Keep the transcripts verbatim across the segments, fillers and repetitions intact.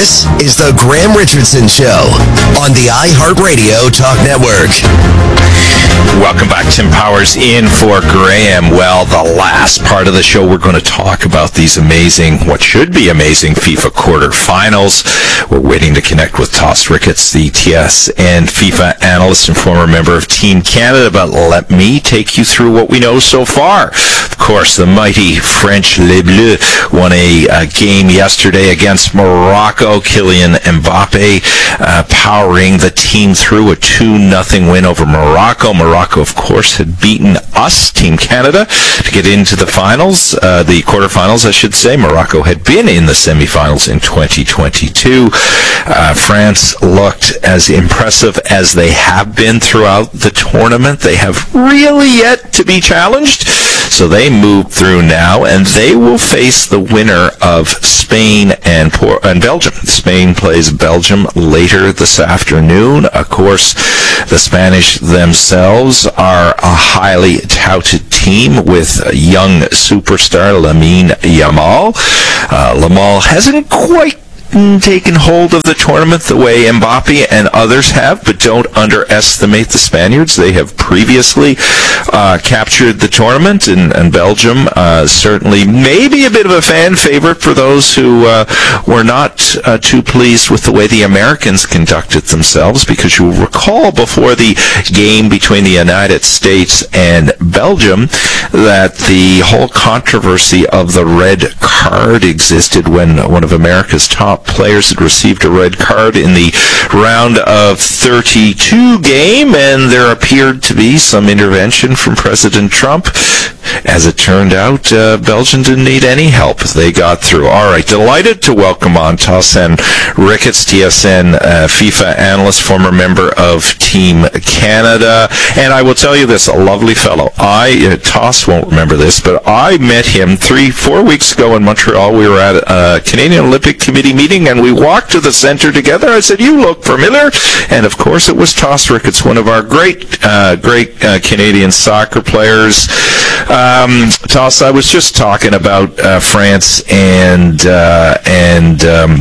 This is the Graham Richardson Show on the iHeartRadio Talk Network. Welcome back. Tim Powers in for Graham. Well, the last part of the show, we're going to talk about these amazing, what should be amazing, FIFA quarterfinals. We're waiting to connect with Toss Ricketts, the T S N FIFA analyst and former member of Team Canada. But let me take you through what we know so far. Of course, the mighty French Les Bleus won a, a game yesterday against Morocco. Kylian Mbappe uh, powering the team through a two nothing win over Morocco. Morocco, of course, had beaten us, Team Canada, to get into the finals, uh, the quarterfinals, I should say. Morocco had been in the semifinals in twenty twenty-two. Uh, France looked as impressive as they have been throughout the tournament. They have really yet to be challenged. So they moved through now, and they will face the winner of Spain and, Por- and Belgium. Spain plays Belgium later this afternoon. Of course, the Spanish themselves are a highly touted team with a young superstar Lamine Yamal. Uh, Yamal hasn't quite taken hold of the tournament the way Mbappe and others have, but don't underestimate the Spaniards. They have previously uh, captured the tournament, and, and Belgium uh, certainly maybe a bit of a fan favorite for those who uh, were not uh, too pleased with the way the Americans conducted themselves, because you'll recall before the game between the United States and Belgium that the whole controversy of the red card existed when one of America's top players had received a red card in the round of thirty-two game, and there appeared to be some intervention from President Trump. As it turned out, uh, Belgium didn't need any help. They got through. All right, delighted to welcome on Toss Ricketts, T S N uh, FIFA analyst, former member of Team Canada. And I will tell you this, a lovely fellow. I, uh, Toss won't remember this, but I met him three, four weeks ago in Montreal. We were at a Canadian Olympic Committee meeting, and we walked to the center together. I said, you look familiar. And of course, it was Toss Ricketts, one of our great, uh, great uh, Canadian soccer players. Um, Toss, I was just talking about uh, France and uh, and um,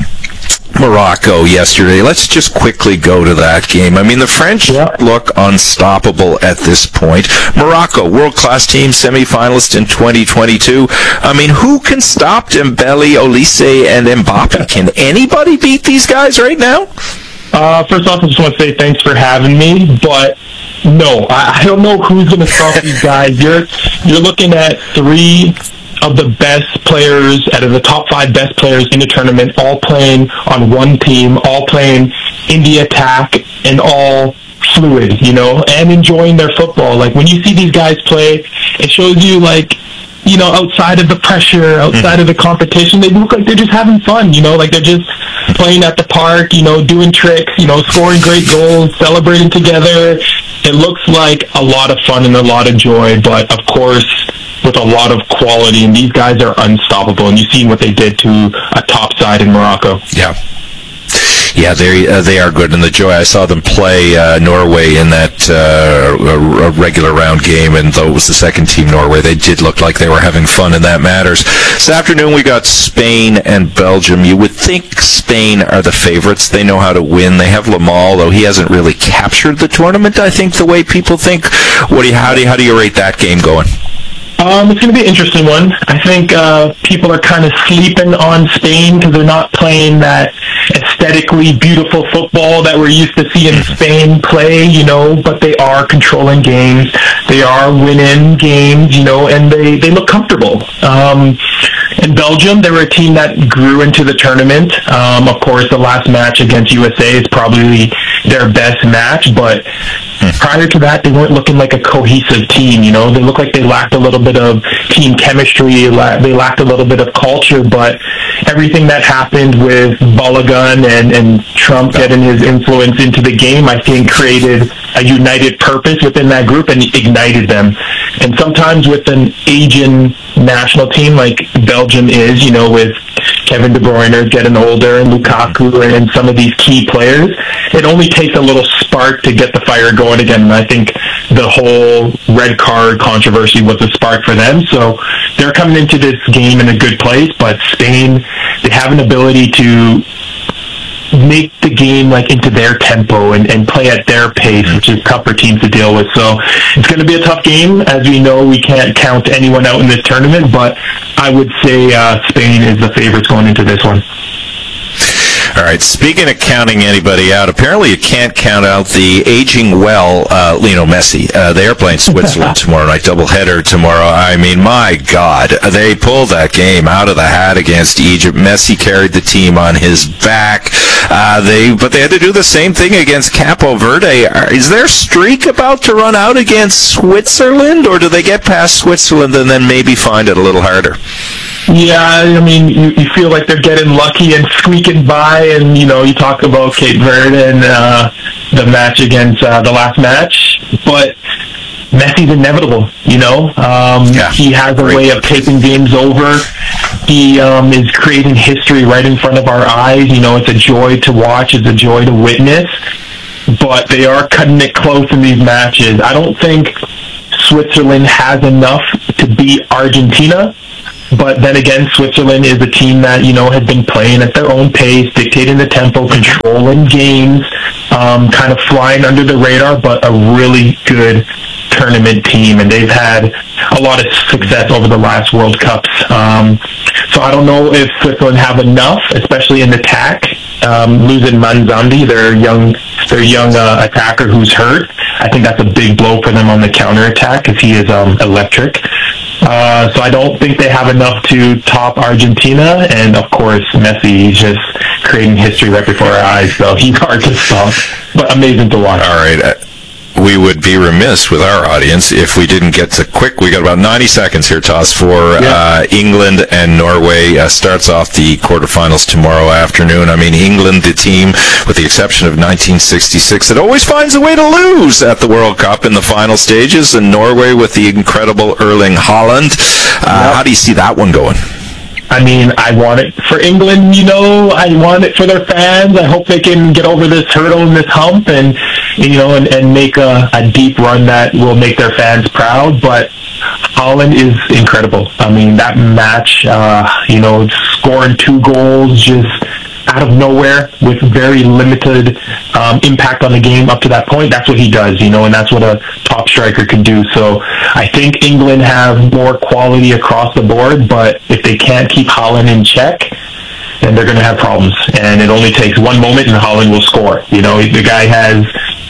Morocco yesterday. Let's just quickly go to that game. I mean, the French yeah. look unstoppable at this point. Morocco, world-class team, semi-finalist in twenty twenty-two. I mean, who can stop Dembele, Olise, and Mbappe? Can anybody beat these guys right now? Uh, first off, I just want to say thanks for having me, but no, I, I don't know who's going to stop these guys. You're you're looking at three of the best players, out of the top five best players in the tournament, all playing on one team, all playing in the attack, and all fluid, you know, and enjoying their football. Like, when you see these guys play, it shows you, like, you know, outside of the pressure, outside of the competition, they look like they're just having fun, you know, like they're just playing at the park, you know, doing tricks, you know, scoring great goals, celebrating together. It looks like a lot of fun and a lot of joy, but of course, with a lot of quality, and these guys are unstoppable, and you've seen what they did to a top side in Morocco. Yeah. Yeah, they uh, they are good, and the joy, I saw them play uh, Norway in that uh, a regular round game, and though it was the second team Norway, they did look like they were having fun, and that matters. This afternoon we got Spain and Belgium. You would think Spain are the favorites. They know how to win. They have Yamal, though he hasn't really captured the tournament, I think, the way people think. What do you, how do you, how do you rate that game going? Um, it's going to be an interesting one. I think uh, people are kind of sleeping on Spain because they're not playing that aesthetically beautiful football that we're used to seeing Spain play, you know, but they are controlling games. They are winning games, you know, and they, they look comfortable. Um, in Belgium, they were a team that grew into the tournament. Um, of course, the last match against U S A is probably their best match, but prior to that, they weren't looking like a cohesive team, you know. They looked like they lacked a little bit of team chemistry, they lacked a little bit of culture, but everything that happened with Balogun and, and Trump getting his influence into the game, I think created a united purpose within that group and ignited them. And sometimes with an Asian national team like Belgium is, you know, with Kevin De Bruyne getting older and Lukaku and some of these key players, it only takes a little spark to get the fire going again. And I think the whole red card controversy was a spark for them. So they're coming into this game in a good place, but Spain, they have an ability to make the game like into their tempo and, and play at their pace, which is tough for teams to deal with. So it's going to be a tough game. As we know, we can't count anyone out in this tournament, but I would say uh, Spain is the favorites going into this one. All right, speaking of counting anybody out, apparently you can't count out the aging well uh, Lionel Messi. Uh, they are playing Switzerland tomorrow night, doubleheader tomorrow. I mean, my God, they pulled that game out of the hat against Egypt. Messi carried the team on his back. Uh, they, but they had to do the same thing against Capo Verde. Is their streak about to run out against Switzerland, or do they get past Switzerland and then maybe find it a little harder? Yeah, I mean, you, you feel like they're getting lucky and squeaking by, and, you know, you talk about Cape Verde and uh, the match against uh, the last match, but Messi's inevitable, you know? Um, yeah, he has a great. way of taking games over. He um, is creating history right in front of our eyes. You know, it's a joy to watch. It's a joy to witness, but they are cutting it close in these matches. I don't think Switzerland has enough to beat Argentina. But then again, Switzerland is a team that, you know, has been playing at their own pace, dictating the tempo, controlling games, um, kind of flying under the radar, but a really good tournament team. And they've had a lot of success over the last World Cups. Um, so I don't know if Switzerland have enough, especially in attack. Um, losing Manzandi, their young, their young uh, attacker who's hurt. I think that's a big blow for them on the counterattack because he is um, electric. Uh, so I don't think they have enough to top Argentina, and of course Messi is just creating history right before our eyes, so he's hard to stop, but amazing to watch. All right. Uh, we would be remiss with our audience if we didn't get to quick. We got about ninety seconds here, Toss, for yeah. uh, England and Norway. Uh, starts off the quarterfinals tomorrow afternoon. I mean, England, the team, with the exception of nineteen sixty-six, that always finds a way to lose at the World Cup in the final stages, and Norway with the incredible Erling Haaland. Uh, yep. How do you see that one going? I mean, I want it for England, you know, I want it for their fans. I hope they can get over this hurdle and this hump and, you know, and, and make a, a deep run that will make their fans proud. But Haaland is incredible. I mean, that match, uh, you know, scoring two goals just out of nowhere with very limited um, impact on the game up to that point. That's what he does, you know, and that's what a top striker can do. So I think England have more quality across the board, but if they can't keep Haaland in check, then they're going to have problems. And it only takes one moment and Haaland will score. You know, the guy has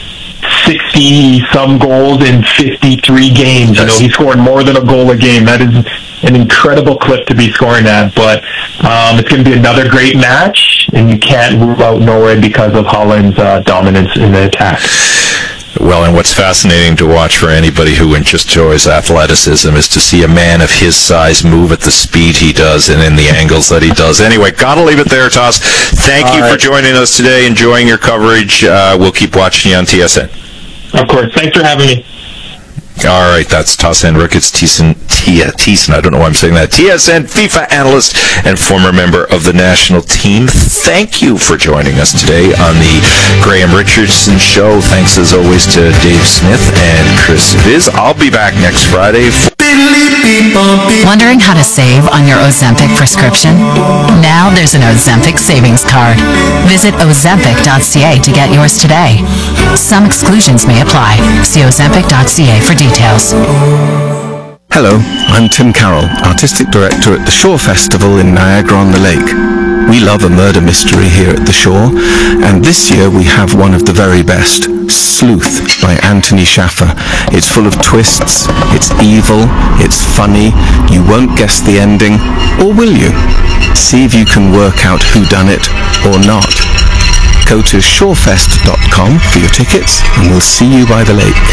sixty-some goals in fifty-three games. You know, he's scoring more than a goal a game. That is an incredible clip to be scoring at. But um, it's going to be another great match, and you can't rule out Norway because of Haaland's uh, dominance in the attack. Well, and what's fascinating to watch for anybody who enjoys athleticism is to see a man of his size move at the speed he does and in the angles that he does. Anyway, gotta leave it there, Toss. Thank All you right. for joining us today, enjoying your coverage. Uh, we'll keep watching you on T S N. Of course. Thanks for having me. All right, that's Toss-Hen Ricketts, Thiessen, Thiessen, I don't know why I'm saying that, T S N FIFA analyst and former member of the national team. Thank you for joining us today on the Graham Richardson Show. Thanks, as always, to Dave Smith and Chris Viz. I'll be back next Friday. Wondering how to save on your Ozempic prescription? Now there's an Ozempic savings card. Visit ozempic dot c a to get yours today. Some exclusions may apply. See ozempic dot c a for details. Hello, I'm Tim Carroll, Artistic Director at the Shore Festival in Niagara-on-the-Lake. We love a murder mystery here at the Shore, and this year we have one of the very best, Sleuth by Anthony Shaffer. It's full of twists, it's evil, it's funny, you won't guess the ending, or will you? See if you can work out who done it or not. Go to shorefest dot com for your tickets, and we'll see you by the lake.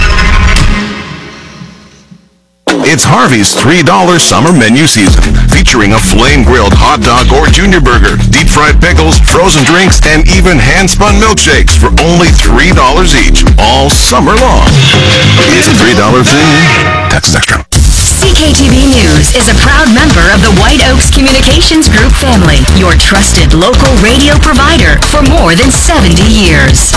It's Harvey's three dollar summer menu season, featuring a flame-grilled hot dog or junior burger, deep-fried pickles, frozen drinks, and even hand-spun milkshakes for only three dollars each, all summer long. It's a three dollar thing. Taxes extra. C K T V News is a proud member of the White Oaks Communications Group family, your trusted local radio provider for more than seventy years.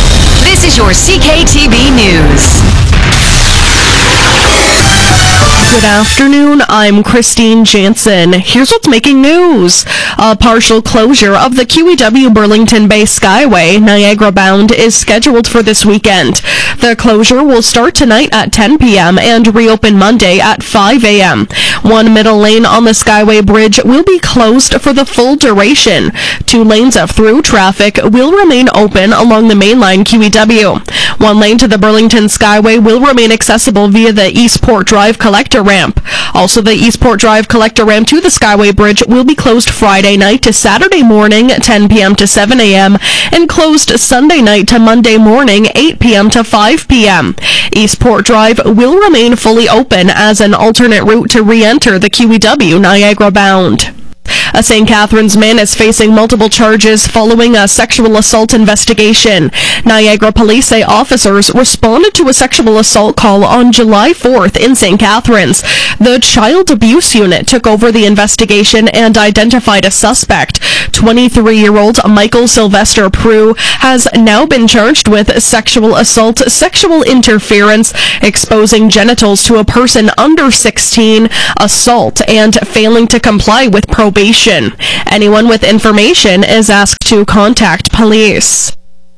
This is your C K T V News. Good afternoon, I'm Christine Jansen. Here's what's making news. A partial closure of the Q E W Burlington Bay Skyway, Niagara bound, is scheduled for this weekend. The closure will start tonight at ten p.m. and reopen Monday at five a.m. One middle lane on the Skyway Bridge will be closed for the full duration. Two lanes of through traffic will remain open along the mainline Q E W. One lane to the Burlington Skyway will remain accessible via the Eastport Drive collector ramp. Also, the Eastport Drive collector ramp to the Skyway Bridge will be closed Friday night to Saturday morning, ten p.m. to seven a.m., and closed Sunday night to Monday morning, eight p.m. to five p.m. Eastport Drive will remain fully open as an alternate route to re-enter the Q E W Niagara bound. A Saint Catharines man is facing multiple charges following a sexual assault investigation. Niagara police say officers responded to a sexual assault call on July fourth in Saint Catharines. The child abuse unit took over the investigation and identified a suspect. twenty-three-year-old Michael Sylvester Prue has now been charged with sexual assault, sexual interference, exposing genitals to a person under sixteen, assault, and failing to comply with probation. Anyone with information is asked to contact police.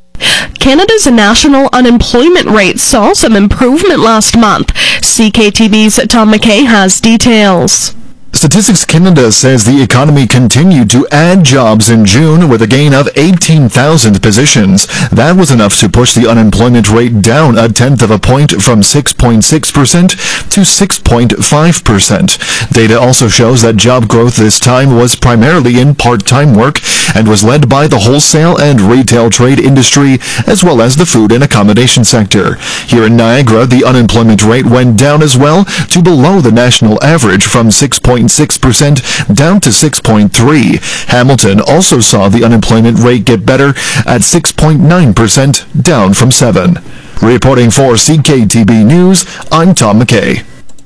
Canada's national unemployment rate saw some improvement last month. C K T V's Tom McKay has details. Statistics Canada says the economy continued to add jobs in June with a gain of eighteen thousand positions. That was enough to push the unemployment rate down a tenth of a point from six point six percent to six point five percent. Data also shows that job growth this time was primarily in part-time work and was led by the wholesale and retail trade industry as well as the food and accommodation sector. Here in Niagara, the unemployment rate went down as well to below the national average from six point six percent down to six point three. Hamilton also saw the unemployment rate get better at six point nine percent, down from seven. Reporting for C K T B News, I'm Tom McKay.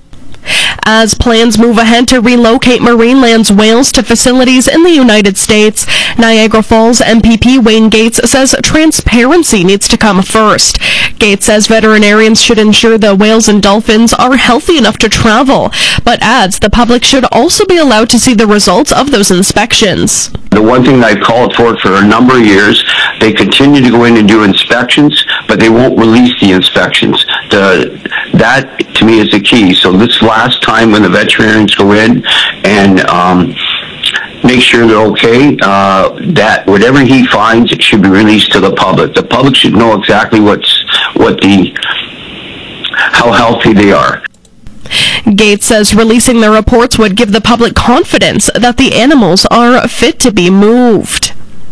As plans move ahead to relocate Marineland's whales to facilities in the United States, Niagara Falls M P P Wayne Gates says transparency needs to come first. Gates says veterinarians should ensure the whales and dolphins are healthy enough to travel, but adds the public should also be allowed to see the results of those inspections. The one thing that I've called for for a number of years, they continue to go in and do inspections, but they won't release the inspections. The, that, to me, is the key. So this last time when the veterinarians go in and um, make sure they're okay, uh, that whatever he finds, it should be released to the public. The public should know exactly what's what the how healthy they are. Gates says releasing the reports would give the public confidence that the animals are fit to be moved.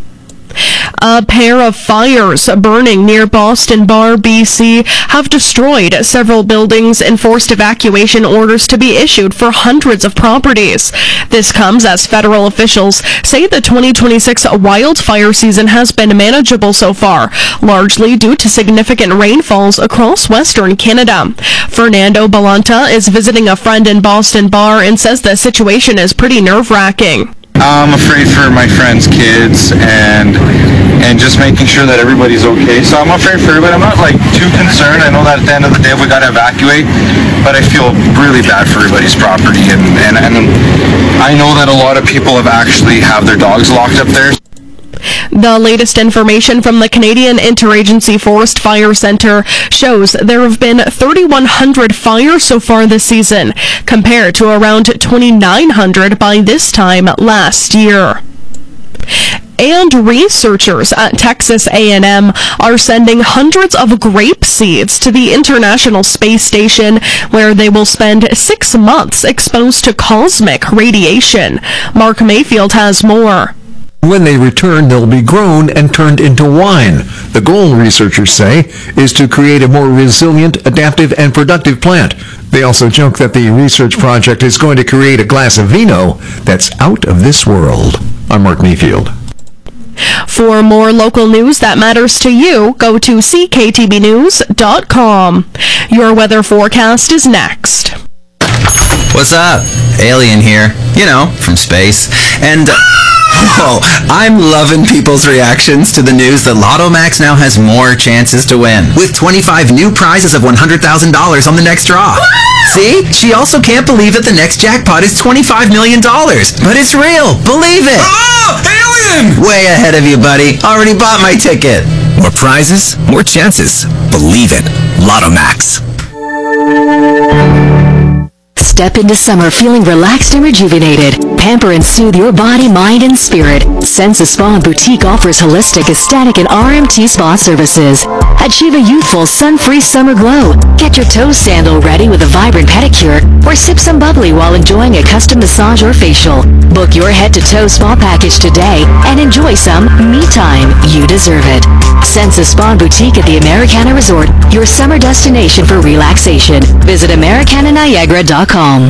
A pair of fires burning near Boston Bar, B C, have destroyed several buildings and forced evacuation orders to be issued for hundreds of properties. This comes as federal officials say the twenty twenty-six wildfire season has been manageable so far, largely due to significant rainfalls across Western Canada. Fernando Balanta is visiting a friend in Boston Bar and says the situation is pretty nerve-wracking. I'm afraid for my friends' kids and and just making sure that everybody's okay. So I'm afraid for everybody. I'm not like too concerned. I know that at the end of the day we got to evacuate, but I feel really bad for everybody's property. And, and, and I know that a lot of people have actually have their dogs locked up there. The latest information from the Canadian Interagency Forest Fire Centre shows there have been thirty-one hundred fires so far this season, compared to around twenty-nine hundred by this time last year. And researchers at Texas A and M are sending hundreds of grape seeds to the International Space Station, where they will spend six months exposed to cosmic radiation. Mark Mayfield has more. When they return, they'll be grown and turned into wine. The goal, researchers say, is to create a more resilient, adaptive, and productive plant. They also joke that the research project is going to create a glass of vino that's out of this world. I'm Mark Mayfield. For more local news that matters to you, go to c k t b news dot com. Your weather forecast is next. What's up? Alien here. You know, from space. And... Oh, I'm loving people's reactions to the news that Lotto Max now has more chances to win, with twenty-five new prizes of one hundred thousand dollars on the next draw. See? She also can't believe that the next jackpot is twenty-five million dollars. But it's real. Believe it. Oh, alien! Way ahead of you, buddy. Already bought my ticket. More prizes, more chances. Believe it. Lotto Max. Step into summer feeling relaxed and rejuvenated. Pamper and soothe your body, mind, and spirit. Senza Spa and Boutique offers holistic, aesthetic, and R M T spa services. Achieve a youthful, sun-free summer glow. Get your toe sandal ready with a vibrant pedicure, or sip some bubbly while enjoying a custom massage or facial. Book your head-to-toe spa package today and enjoy some me time. You deserve it. Senza Spa and Boutique at the Americana Resort, your summer destination for relaxation. Visit Americana Niagara dot com.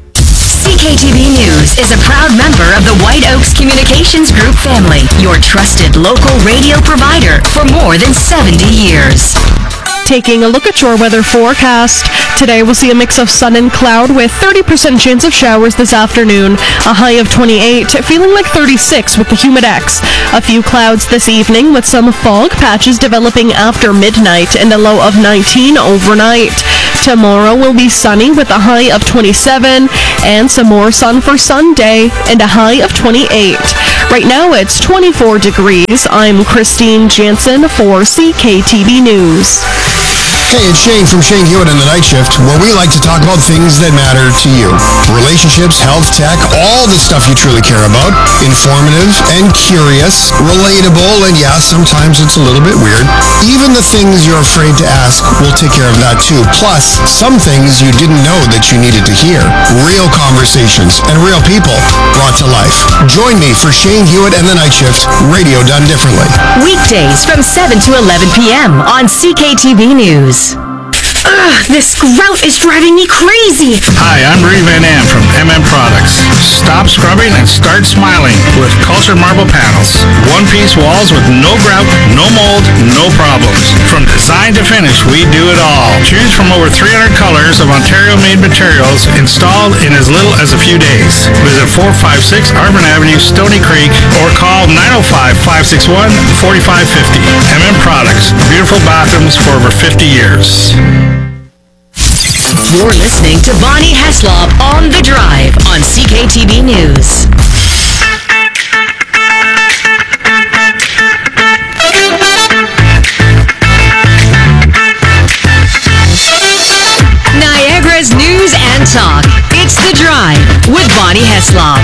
C K T V News is a proud member of the White Oaks Communications Group family, your trusted local radio provider for more than seventy years. Taking a look at your weather forecast. Today we'll see a mix of sun and cloud with thirty percent chance of showers this afternoon. A high of twenty-eight, feeling like thirty-six with the Humidex. A few clouds this evening with some fog patches developing after midnight and a low of nineteen overnight. Tomorrow will be sunny with a high of twenty-seven and some more sun for Sunday and a high of twenty-eight. Right now it's twenty-four degrees. I'm Christine Jansen for C K T V News. Hey, it's Shane from Shane Hewitt and the Night Shift, where we like to talk about things that matter to you. Relationships, health, tech, all the stuff you truly care about. Informative and curious, relatable, and yeah, sometimes it's a little bit weird. Even the things you're afraid to ask, we'll take care of that too. Plus, some things you didn't know that you needed to hear. Real conversations and real people brought to life. Join me for Shane Hewitt and the Night Shift, radio done differently. Weekdays from seven to eleven p.m. on C K T V News. Ugh, this grout is driving me crazy. Hi, I'm Marie Van Am from M M Products. Stop scrubbing and start smiling with cultured marble panels. One-piece walls with no grout, no mold, no problems. From design to finish, we do it all. Choose from over three hundred colors of Ontario-made materials installed in as little as a few days. Visit four five six Arbor Avenue, Stony Creek, or call nine oh five, five six one, four five five oh. M M Products. Beautiful bathrooms for over fifty years. You're listening to Bonnie Heslop on The Drive on C K T V News. Niagara's news and talk. It's The Drive with Bonnie Heslop.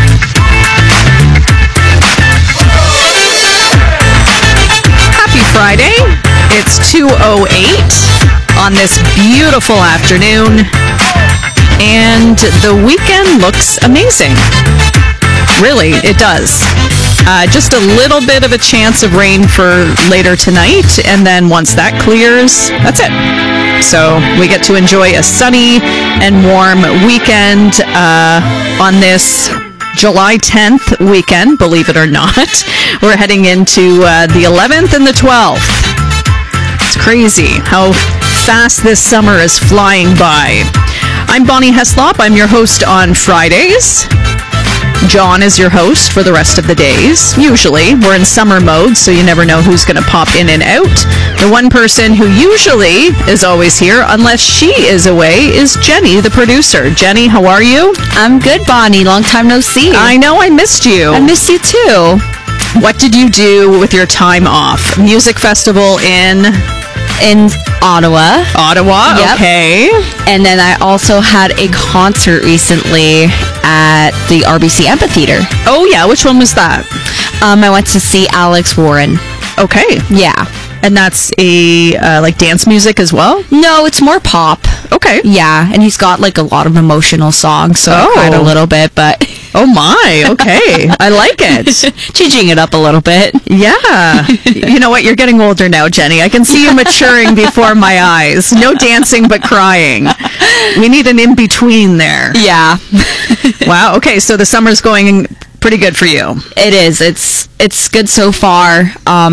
Happy Friday. It's two oh eight on this beautiful afternoon, and the weekend looks amazing. Really, it does. Uh, just a little bit of a chance of rain for later tonight, and then once that clears, that's it. So we get to enjoy a sunny and warm weekend uh, on this July tenth weekend, believe it or not. We're heading into uh, the eleventh and the twelfth. It's crazy how fast this summer is flying by. I'm Bonnie Heslop. I'm your host on Fridays. John is your host for the rest of the days. Usually, we're in summer mode, so you never know who's going to pop in and out. The one person who usually is always here, unless she is away, is Jenny, the producer. Jenny, how are you? I'm good, Bonnie. Long time no see. I know, I missed you. I missed you too. What did you do with your time off? Music festival in... in Ottawa. Ottawa, yep. Okay. And then I also had a concert recently at the R B C Amphitheater. Oh, yeah. Which one was that? Um, I went to see Alex Warren. Okay. Yeah. And that's a, uh, like, dance music as well? No, it's more pop. Okay. Yeah, and he's got, like, a lot of emotional songs, so oh. I cried a little bit, but... Oh, my. Okay. I like it. Changing it up a little bit. Yeah. You know what? You're getting older now, Jenny. I can see you maturing before my eyes. No dancing, but crying. We need an in-between there. Yeah. Wow. Okay, so the summer's going pretty good for you. It is. It's it's good so far. Um,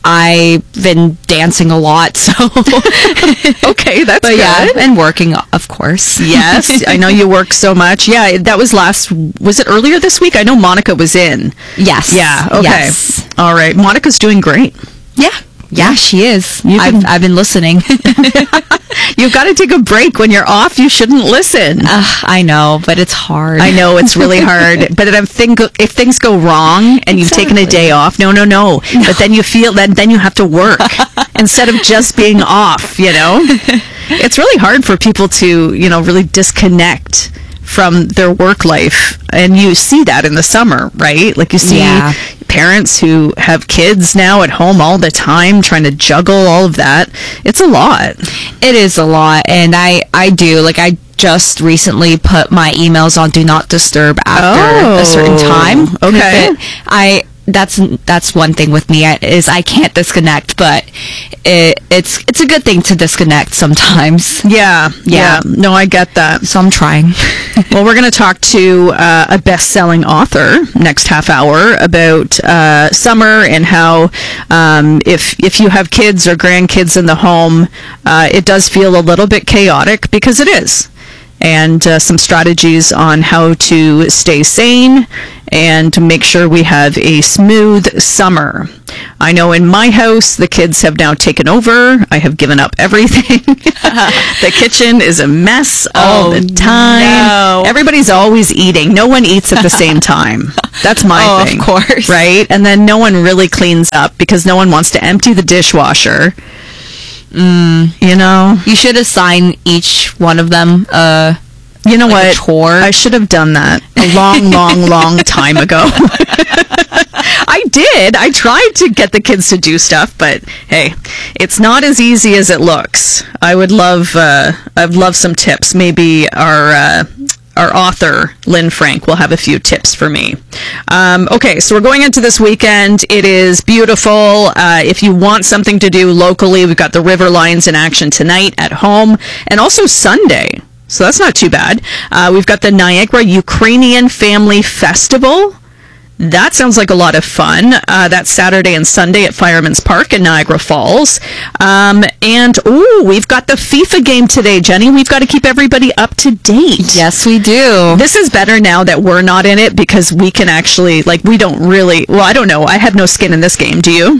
I've been dancing a lot, so okay, that's but good. yeah, and working, of course. Yes, I know you work so much. Yeah, that was last. Was it earlier this week? I know Monica was in. Yes. Yeah. Okay. Yes. All right. Monica's doing great. Yeah. Yeah, she is. You I've, can- I've been listening. You've got to take a break when you're off. You shouldn't listen. Uh, I know, but it's hard. I know it's really hard. But if, thing go, if things go wrong and you've Exactly. taken a day off, no, no, no. But then you feel that then you have to work instead of just being off. You know, it's really hard for people to you know really disconnect from their work life, and you see that in the summer, right? Like you see Yeah. parents who have kids now at home all the time trying to juggle all of that. It's a lot. It is a lot, and I I do like I just recently put my emails on do not disturb after Oh, a certain time. okay. But I that's that's one thing with me I- is I can't disconnect, but it, it's it's a good thing to disconnect sometimes. Yeah, yeah. Yeah. No, I get that. So I'm trying. Well, we're going to talk to uh, a best-selling author next half hour about uh, summer and how um, if if you have kids or grandkids in the home, uh, it does feel a little bit chaotic because it is. And uh, some strategies on how to stay sane and to make sure we have a smooth summer. I know in my house, the kids have now taken over. I have given up everything. The kitchen is a mess all Oh, the time. no. Everybody's always eating. No one eats at the same time. That's my Oh, of thing. course. Right? And then no one really cleans up because no one wants to empty the dishwasher. Mm, You know? you should assign each one of them uh You know like a what? chore. I should have done that a long, long, long time ago. I did. I tried to get the kids to do stuff, but hey, it's not as easy as it looks. I would love, uh, I'd love some tips. Maybe our uh, our author Lynn Frank will have a few tips for me. Um, okay, so we're going into this weekend. It is beautiful. Uh, if you want something to do locally, we've got the River Lions in action tonight at home, and also Sunday. So that's not too bad. Uh, we've got the Niagara Ukrainian Family Festival. That sounds like a lot of fun. Uh, that's Saturday and Sunday at Fireman's Park in Niagara Falls. Um, and, ooh, we've got the FIFA game today, Jenny. We've got to keep everybody up to date. Yes, we do. This is better now that we're not in it because we can actually, like, we don't really, well, I don't know. I have no skin in this game. Do you?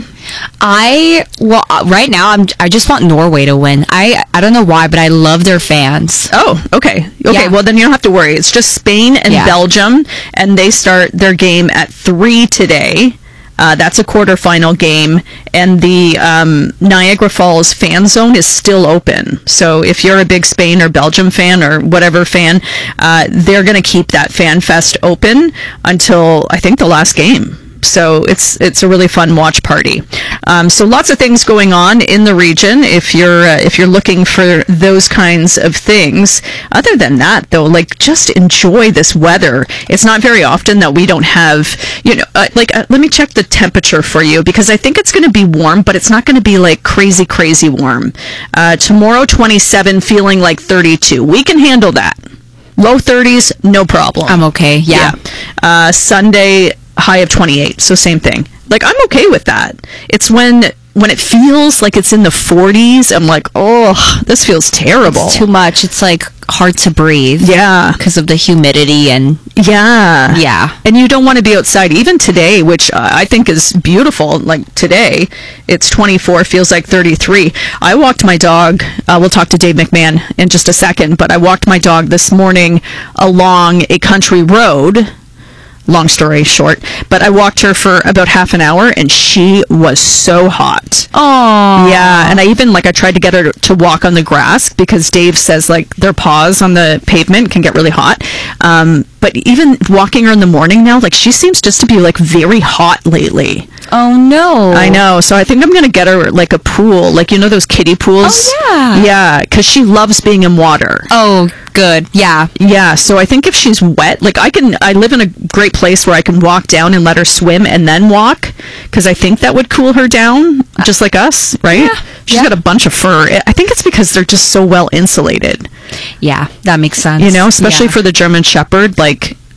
I well uh, right now I'm I just want Norway to win. I I don't know why, but I love their fans. Oh, okay. Okay, Yeah. well, then you don't have to worry. It's just Spain and Yeah. Belgium, and they start their game at three today. Uh, that's a quarterfinal game, and the um, Niagara Falls fan zone is still open. So if you're a big Spain or Belgium fan or whatever fan, uh, they're going to keep that fan fest open until, I think, the last game. So it's it's a really fun watch party. Um, so lots of things going on in the region. If you're uh, if you're looking for those kinds of things. Other than that, though, like just enjoy this weather. It's not very often that we don't have, you know, uh, like uh, let me check the temperature for you because I think it's going to be warm, but it's not going to be like crazy crazy warm. Uh, tomorrow, twenty-seven, feeling like thirty-two. We can handle that. Low thirties, no problem. I'm okay. Yeah. Uh, Sunday, high of twenty-eight, so same thing. Like, I'm okay with that. It's when when it feels like it's in the forties, I'm like, oh, this feels terrible. It's too much. It's like hard to breathe. Yeah. Because of the humidity and Yeah. yeah. And you don't want to be outside. Even today, which uh, I think is beautiful, like today, it's twenty-four, feels like thirty-three. I walked my dog, uh, we'll talk to Dave McMahon in just a second, but I walked my dog this morning along a country road. Long story short, but I walked her for about half an hour and she was so hot. Oh. Yeah, and I even, like, I tried to get her to walk on the grass because Dave says, like, their paws on the pavement can get really hot. Um, but even walking her in the morning now, like, she seems just to be, like, very hot lately. Oh, no. I know, so I think I'm going to get her, like, a pool, like, you know those kiddie pools? Oh, yeah. Yeah, because she loves being in water. Oh, good. Yeah. Yeah, so I think if she's wet, like, I can, I live in a great place where I can walk down and let her swim and then walk, because I think that would cool her down, just like us, right? Yeah. She's Yeah. got a bunch of fur. I think it's because they're just so well insulated, Yeah, that makes sense. you know, especially Yeah. for the German Shepherd. Like,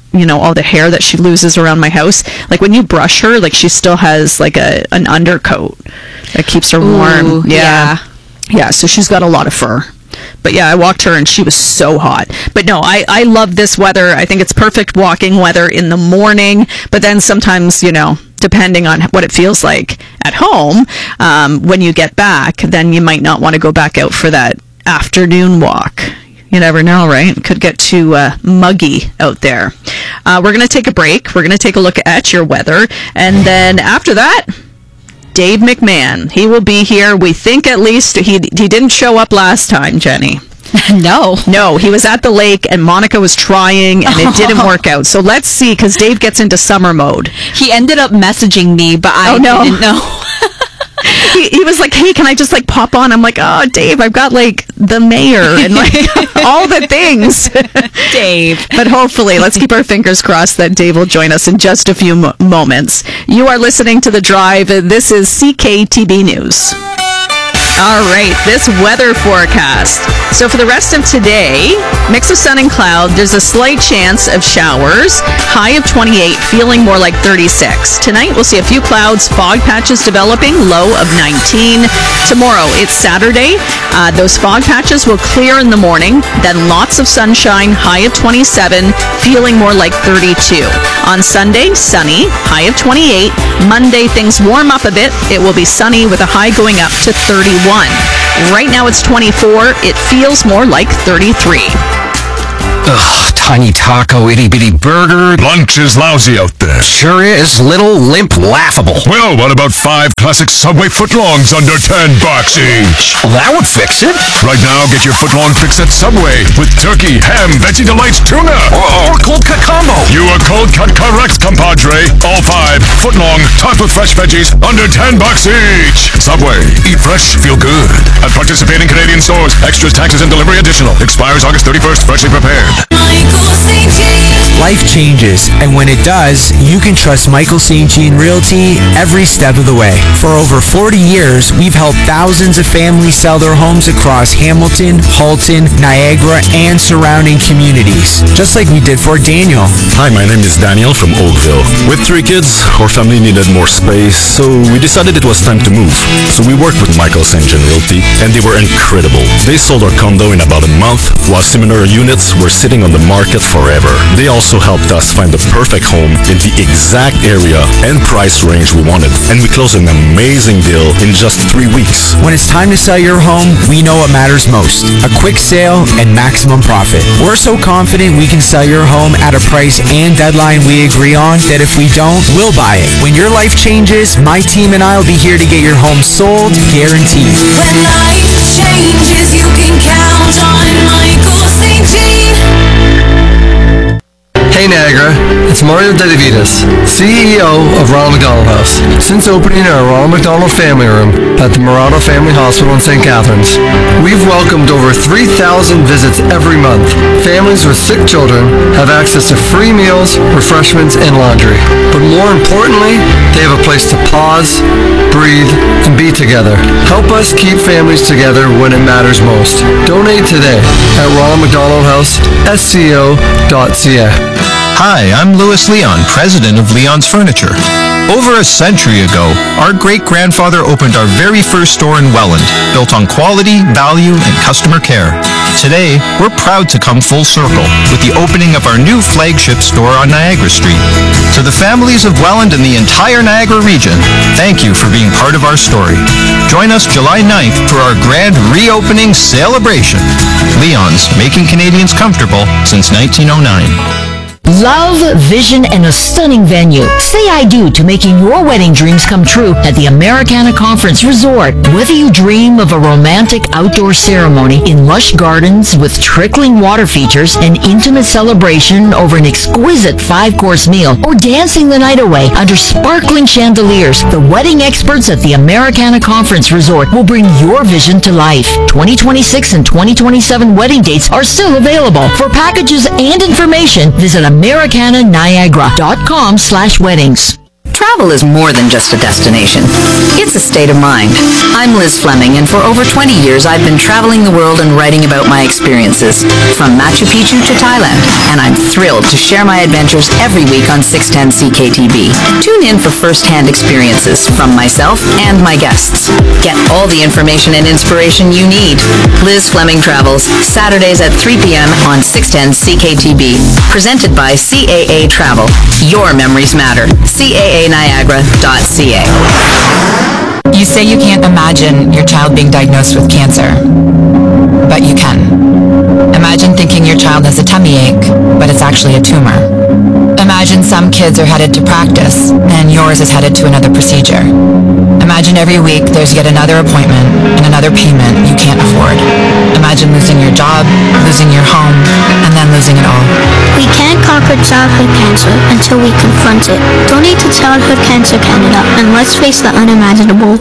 you know, all the hair that she loses around my house. Like when you brush her, like she still has like a an undercoat that keeps her warm. Ooh, yeah. Yeah, so she's got a lot of fur. But yeah, I walked her and she was so hot. But no, I, I love this weather. I think it's perfect walking weather in the morning. But then sometimes, you know, depending on what it feels like at home, um, when you get back, then you might not want to go back out for that afternoon walk. You never know, right? It could get too uh, muggy out there. Uh, we're going to take a break. We're going to take a look at your weather. And then after that, Dave McMahon. He will be here. We think at least he he didn't show up last time, Jenny. No. No, he was at the lake and Monica was trying and it didn't work out. So let's see, because Dave gets into summer mode. He ended up messaging me, but I oh, no. didn't know. He, he was like, hey, can I just like pop on? I'm like, oh, Dave, I've got like the mayor and like all the things. Dave. But hopefully, let's keep our fingers crossed that Dave will join us in just a few mo- moments. You are listening to The Drive. This is C K T B News. All right, this weather forecast. So for the rest of today, mix of sun and cloud. There's a slight chance of showers. High of twenty-eight, feeling more like thirty-six. Tonight, we'll see a few clouds, fog patches developing, low of nineteen. Tomorrow, it's Saturday. Uh, those fog patches will clear in the morning. Then lots of sunshine, high of twenty-seven, feeling more like thirty-two. On Sunday, sunny, high of twenty-eight. Monday, things warm up a bit. It will be sunny with a high going up to thirty-one. Right now it's twenty-four. It feels more like thirty-three. Ugh, tiny taco, itty-bitty burger. Lunch is lousy out there. Sure is. Little, limp, laughable. Well, what about five classic Subway footlongs under ten bucks each? Well, that would fix it. Right now, get your footlong fix at Subway with turkey, ham, veggie delights, tuna. Or, or cold cut combo. You are cold cut correct, compadre. All five, footlong, topped with fresh veggies, under ten bucks each. Subway, eat fresh, feel good. At participating Canadian stores, extras, taxes, and delivery additional. Expires August thirty-first, freshly prepared. Life changes, and when it does, you can trust Michael Saint Jean Realty every step of the way. For over forty years, we've helped thousands of families sell their homes across Hamilton, Halton, Niagara, and surrounding communities, just like we did for Daniel. Hi, my name is Daniel from Oakville. With three kids, our family needed more space, so we decided it was time to move. So we worked with Michael Saint Jean Realty, and they were incredible. They sold our condo in about a month, while similar units were sitting on the market forever. They also helped us find the perfect home in the exact area and price range we wanted. And we closed an amazing deal in just three weeks. When it's time to sell your home, we know what matters most. A quick sale and maximum profit. We're so confident we can sell your home at a price and deadline we agree on that if we don't, we'll buy it. When your life changes, my team and I will be here to get your home sold, guaranteed. When life changes, you can count on Michael Saint Jean. Hey Niagara, it's Mario Dedivitas, C E O of Ronald McDonald House. Since opening our Ronald McDonald Family Room at the Murado Family Hospital in Saint Catharines, we've welcomed over three thousand visits every month. Families with sick children have access to free meals, refreshments, and laundry. But more importantly, they have a place to pause, breathe, and be together. Help us keep families together when it matters most. Donate today at Ronald McDonald House, S C O dot C A. Hi, I'm Louis Leon, president of Leon's Furniture. Over a century ago, our great-grandfather opened our very first store in Welland, built on quality, value, and customer care. Today, we're proud to come full circle with the opening of our new flagship store on Niagara Street. To the families of Welland and the entire Niagara region, thank you for being part of our story. Join us July ninth for our grand reopening celebration. Leon's, making Canadians comfortable since nineteen oh nine. Love, vision, and a stunning venue. Say I do to making your wedding dreams come true at the Americana Conference Resort. Whether you dream of a romantic outdoor ceremony in lush gardens with trickling water features, an intimate celebration over an exquisite five-course meal, or dancing the night away under sparkling chandeliers, the wedding experts at the Americana Conference Resort will bring your vision to life. twenty twenty-six and twenty twenty-seven wedding dates are still available. For packages and information, visit Americana Niagara dot com slash weddings. Travel is more than just a destination. It's a state of mind. I'm Liz Fleming, and for over twenty years I've been traveling the world and writing about my experiences, from Machu Picchu to Thailand, and I'm thrilled to share my adventures every week on six ten C K T V. Tune in for first-hand experiences from myself and my guests. Get all the information and inspiration you need. Liz Fleming Travels, Saturdays at three p.m. on six ten C K T V. Presented by C A A Travel. Your memories matter. C A A Niagara dot C A. You say you can't imagine your child being diagnosed with cancer, but you can. Imagine thinking your child has a tummy ache, but it's actually a tumor. Imagine some kids are headed to practice, and yours is headed to another procedure. Imagine every week there's yet another appointment and another payment you can't afford. Imagine losing your job, losing your home, and then losing it all. We can't conquer childhood cancer until we confront it. Donate to Childhood Cancer Canada, and let's face the unimaginable.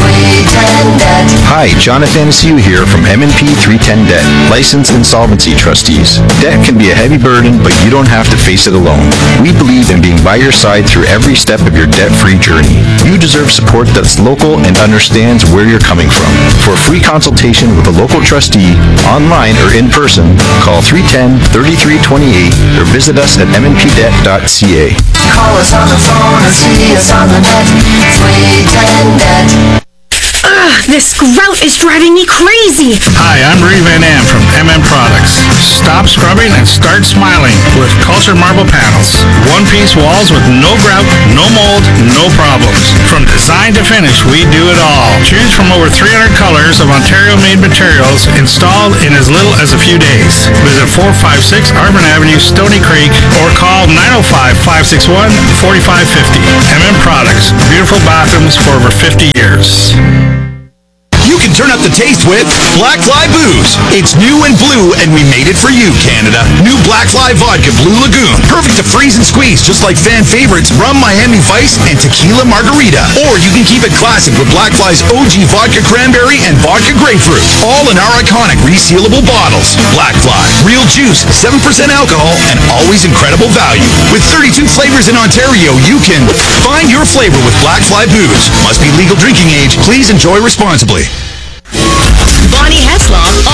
Hi, Jonathan Asiu here from M and P three ten Debt, licensed insolvency trustees. Debt can be a heavy burden, but you don't have to face it alone. We believe in being by your side through every step of your debt-free journey. You deserve support that's local and understands where you're coming from. For a free consultation with a local trustee, online or in person, call three one zero, three three two eight or visit us at m n p debt dot c a. Call us on the phone or see us on the net. three ten Debt. Ugh, this grout is driving me crazy. Hi, I'm Marie Van Am from M M Products. Stop scrubbing and start smiling with Cultured Marble Panels. One-piece walls with no grout, no mold, no problems. From design to finish, we do it all. Choose from over three hundred colors of Ontario-made materials installed in as little as a few days. Visit four five six Arbor Avenue, Stony Creek, or call nine oh five, five six one, four five five oh. M M Products. Beautiful bathrooms for over fifty years. You can turn up the taste with Black Fly Booze. It's new and blue, and we made it for you, Canada. New Black Fly Vodka Blue Lagoon. Perfect to freeze and squeeze, just like fan favorites Rum Miami Vice and Tequila Margarita. Or you can keep it classic with Black Fly's O G Vodka Cranberry and Vodka Grapefruit. All in our iconic resealable bottles. Black Fly. Real juice, seven percent alcohol, and always incredible value. With thirty-two flavors in Ontario, you can find your flavor with Black Fly Booze. Must be legal drinking age. Please enjoy responsibly. Bonnie Heslop